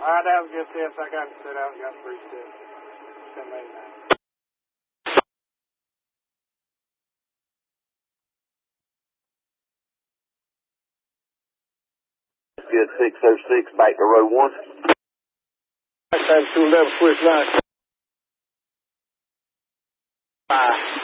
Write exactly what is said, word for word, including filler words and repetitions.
All right, that was a good test. I got it set out. Got three steps. seven eighty-nine. Good, six oh six, back to row one. Time two eleven, switch line. Five.